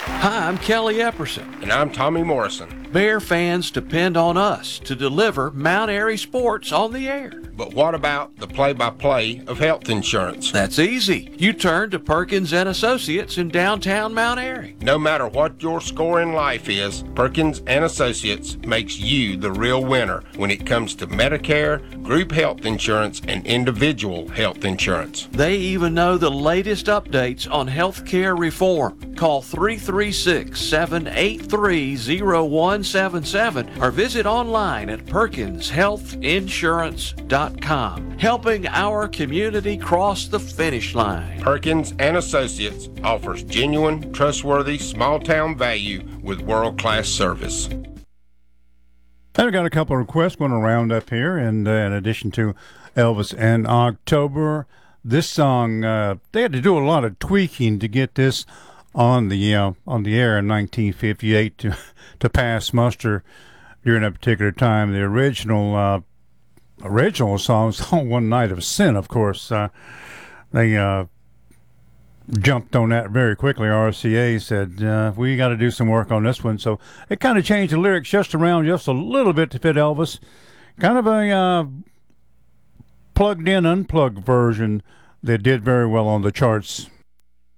Hi, I'm Kelly Epperson. And I'm Tommy Morrison. Bear fans depend on us to deliver Mount Airy sports on the air. But what about the play-by-play of health insurance? That's easy. You turn to Perkins and Associates in downtown Mount Airy. No matter what your score in life is, Perkins and Associates makes you the real winner when it comes to Medicare, group health insurance, and individual health insurance. They even know the latest updates on health care reform. Call 336-783-0177 or visit online at perkinshealthinsurance.com. Helping our community cross the finish line. Perkins and Associates offers genuine, trustworthy, small-town value with world-class service. I've got a couple of requests going around up here, and in addition to Elvis and October, this song, they had to do a lot of tweaking to get this on the air in 1958 to pass muster during that particular time. The original song was on One Night of Sin, of course. They jumped on that very quickly. RCA said, we got to do some work on this one. So it kind of changed the lyrics just a little bit to fit Elvis. Kind of a plugged in, unplugged version that did very well on the charts